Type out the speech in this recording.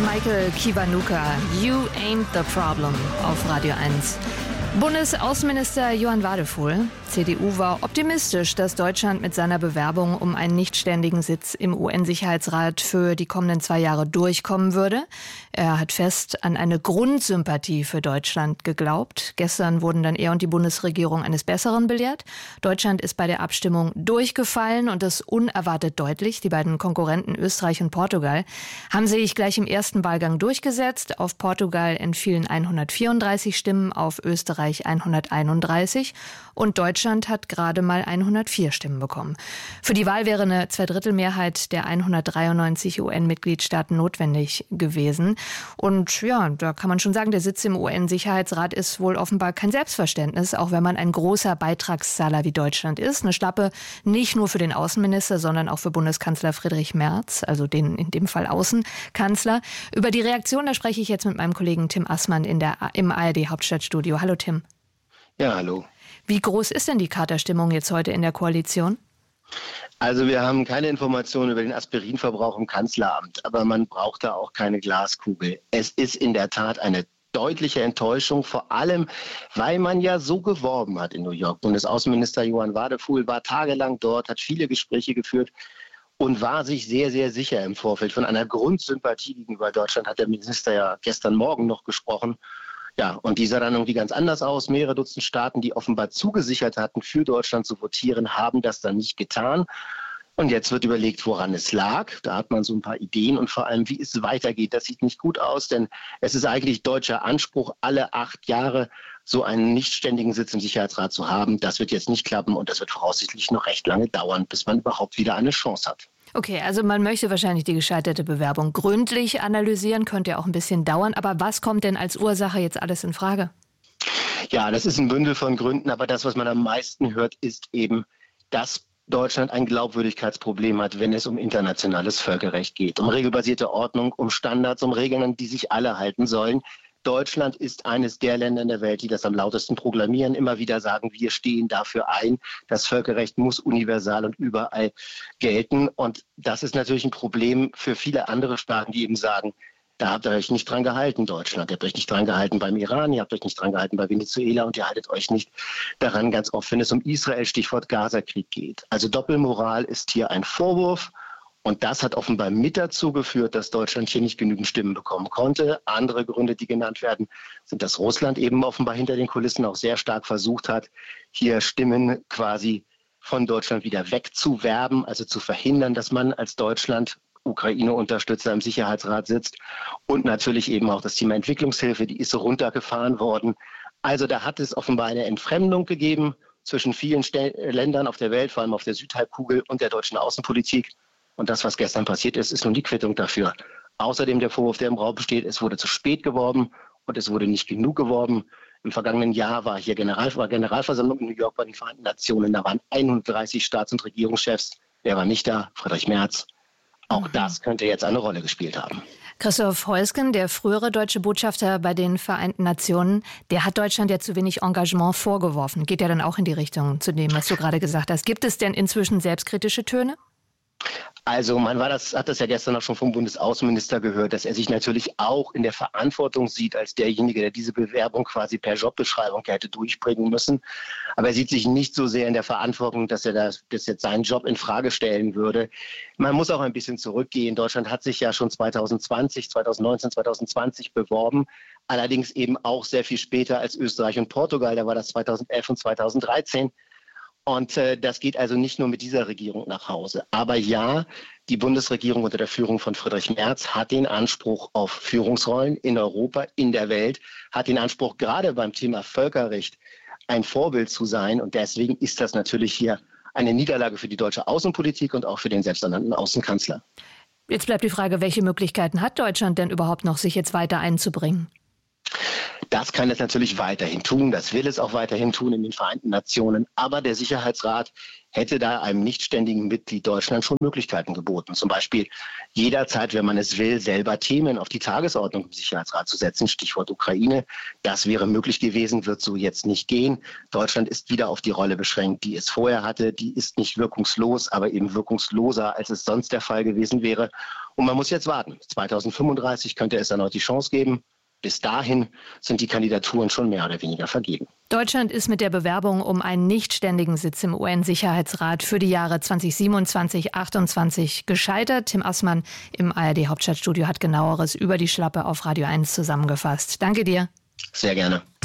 Michael Kiwanuka, You Ain't the Problem auf Radio 1. Bundesaußenminister Johann Wadefuhl, CDU, war optimistisch, dass Deutschland mit seiner Bewerbung um einen nichtständigen Sitz im UN-Sicherheitsrat für die kommenden 2 Jahre durchkommen würde. Er hat fest an eine Grundsympathie für Deutschland geglaubt. Gestern wurden dann er und die Bundesregierung eines Besseren belehrt. Deutschland ist bei der Abstimmung durchgefallen und das unerwartet deutlich. Die beiden Konkurrenten Österreich und Portugal haben sich gleich im ersten Wahlgang durchgesetzt. Auf Portugal entfielen 134 Stimmen, auf Österreich 131 und Deutschland hat gerade mal 104 Stimmen bekommen. Für die Wahl wäre eine Zweidrittelmehrheit der 193 UN-Mitgliedstaaten notwendig gewesen. Und ja, da kann man schon sagen, der Sitz im UN-Sicherheitsrat ist wohl offenbar kein Selbstverständnis, auch wenn man ein großer Beitragszahler wie Deutschland ist. Eine Schlappe nicht nur für den Außenminister, sondern auch für Bundeskanzler Friedrich Merz, also den in dem Fall Außenkanzler. Über die Reaktion, da spreche ich jetzt mit meinem Kollegen Tim Assmann im ARD-Hauptstadtstudio. Hallo Tim. Ja, hallo. Wie groß ist denn die Katerstimmung jetzt heute in der Koalition? Also wir haben keine Informationen über den Aspirinverbrauch im Kanzleramt, aber man braucht da auch keine Glaskugel. Es ist in der Tat eine deutliche Enttäuschung, vor allem, weil man ja so geworben hat in New York. Bundesaußenminister Johann Wadefuhl war tagelang dort, hat viele Gespräche geführt und war sich sehr, sehr sicher im Vorfeld. Von einer Grundsympathie gegenüber Deutschland hat der Minister ja gestern Morgen noch gesprochen. Ja, und die sah dann irgendwie ganz anders aus. Mehrere Dutzend Staaten, die offenbar zugesichert hatten, für Deutschland zu votieren, haben das dann nicht getan. Und jetzt wird überlegt, woran es lag. Da hat man so ein paar Ideen und vor allem, wie es weitergeht. Das sieht nicht gut aus, denn es ist eigentlich deutscher Anspruch, alle 8 Jahre so einen nichtständigen Sitz im Sicherheitsrat zu haben. Das wird jetzt nicht klappen und das wird voraussichtlich noch recht lange dauern, bis man überhaupt wieder eine Chance hat. Okay, also man möchte wahrscheinlich die gescheiterte Bewerbung gründlich analysieren, könnte ja auch ein bisschen dauern. Aber was kommt denn als Ursache jetzt alles in Frage? Ja, das ist ein Bündel von Gründen, aber das, was man am meisten hört, ist eben, dass Deutschland ein Glaubwürdigkeitsproblem hat, wenn es um internationales Völkerrecht geht, um regelbasierte Ordnung, um Standards, um Regeln, an die sich alle halten sollen. Deutschland ist eines der Länder in der Welt, die das am lautesten proklamieren, immer wieder sagen, wir stehen dafür ein. Das Völkerrecht muss universal und überall gelten. Und das ist natürlich ein Problem für viele andere Staaten, die eben sagen, da habt ihr euch nicht dran gehalten, Deutschland. Ihr habt euch nicht dran gehalten beim Iran, ihr habt euch nicht dran gehalten bei Venezuela und ihr haltet euch nicht daran ganz oft, wenn es um Israel, Stichwort Gaza-Krieg geht. Also Doppelmoral ist hier ein Vorwurf. Und das hat offenbar mit dazu geführt, dass Deutschland hier nicht genügend Stimmen bekommen konnte. Andere Gründe, die genannt werden, sind, dass Russland eben offenbar hinter den Kulissen auch sehr stark versucht hat, hier Stimmen quasi von Deutschland wieder wegzuwerben, also zu verhindern, dass man als Deutschland Ukraine-Unterstützer im Sicherheitsrat sitzt. Und natürlich eben auch das Thema Entwicklungshilfe, die ist so runtergefahren worden. Also da hat es offenbar eine Entfremdung gegeben zwischen vielen Ländern auf der Welt, vor allem auf der Südhalbkugel und der deutschen Außenpolitik. Und das, was gestern passiert ist, ist nun die Quittung dafür. Außerdem der Vorwurf, der im Raum besteht, es wurde zu spät geworben und es wurde nicht genug geworben. Im vergangenen Jahr war hier Generalversammlung in New York bei den Vereinten Nationen. Da waren 31 Staats- und Regierungschefs. Wer war nicht da? Friedrich Merz. Auch das könnte jetzt eine Rolle gespielt haben. Christoph Heusgen, der frühere deutsche Botschafter bei den Vereinten Nationen, der hat Deutschland ja zu wenig Engagement vorgeworfen. Geht ja dann auch in die Richtung zu dem, was du gerade gesagt hast. Gibt es denn inzwischen selbstkritische Töne? Also hat das ja gestern auch schon vom Bundesaußenminister gehört, dass er sich natürlich auch in der Verantwortung sieht als derjenige, der diese Bewerbung quasi per Jobbeschreibung hätte durchbringen müssen. Aber er sieht sich nicht so sehr in der Verantwortung, dass er das jetzt seinen Job in Frage stellen würde. Man muss auch ein bisschen zurückgehen. Deutschland hat sich ja schon 2019, 2020 beworben. Allerdings eben auch sehr viel später als Österreich und Portugal. Da war das 2011 und 2013. Und das geht also nicht nur mit dieser Regierung nach Hause. Aber ja, die Bundesregierung unter der Führung von Friedrich Merz hat den Anspruch auf Führungsrollen in Europa, in der Welt, hat den Anspruch, gerade beim Thema Völkerrecht ein Vorbild zu sein. Und deswegen ist das natürlich hier eine Niederlage für die deutsche Außenpolitik und auch für den selbsternannten Außenkanzler. Jetzt bleibt die Frage, welche Möglichkeiten hat Deutschland denn überhaupt noch, sich jetzt weiter einzubringen? Das kann es natürlich weiterhin tun, das will es auch weiterhin tun in den Vereinten Nationen. Aber der Sicherheitsrat hätte da einem nichtständigen Mitglied Deutschland schon Möglichkeiten geboten. Zum Beispiel jederzeit, wenn man es will, selber Themen auf die Tagesordnung im Sicherheitsrat zu setzen. Stichwort Ukraine. Das wäre möglich gewesen, wird so jetzt nicht gehen. Deutschland ist wieder auf die Rolle beschränkt, die es vorher hatte. Die ist nicht wirkungslos, aber eben wirkungsloser, als es sonst der Fall gewesen wäre. Und man muss jetzt warten. 2035 könnte es dann noch die Chance geben. Bis dahin sind die Kandidaturen schon mehr oder weniger vergeben. Deutschland ist mit der Bewerbung um einen nichtständigen Sitz im UN-Sicherheitsrat für die Jahre 2027-28 gescheitert. Tim Assmann im ARD-Hauptstadtstudio hat Genaueres über die Schlappe auf Radio 1 zusammengefasst. Danke dir. Sehr gerne.